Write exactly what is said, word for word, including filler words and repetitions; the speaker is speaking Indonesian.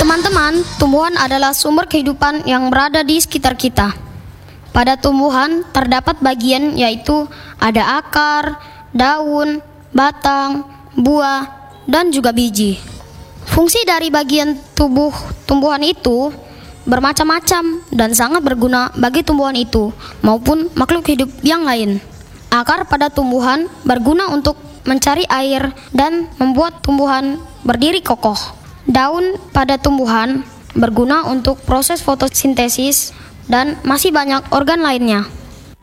Teman-teman, tumbuhan adalah sumber kehidupan yang berada di sekitar kita. Pada tumbuhan terdapat bagian yaitu ada akar, daun, batang, buah, dan juga biji. Fungsi dari bagian tubuh tumbuhan itu bermacam-macam dan sangat berguna bagi tumbuhan itu maupun makhluk hidup yang lain. Akar pada tumbuhan berguna untuk mencari air dan membuat tumbuhan berdiri kokoh. Daun pada tumbuhan berguna untuk proses fotosintesis dan masih banyak organ lainnya.